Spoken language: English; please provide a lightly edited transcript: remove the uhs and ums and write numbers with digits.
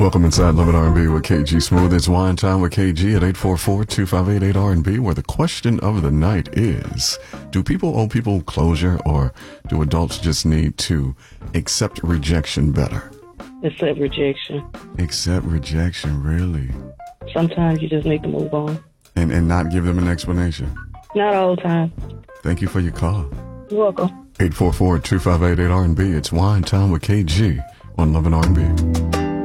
Welcome inside Love and R&B with KG Smooth. It's Wine Time with KG at 844-258-8R&B, where the question of the night is, do people owe people closure, or do adults just need to accept rejection better? Accept rejection. Accept rejection, really? Sometimes you just need to move on. And not give them an explanation? Not all the time. Thank you for your call. You're welcome. 844-258-8R&B. It's Wine Time with KG on Love and R&B.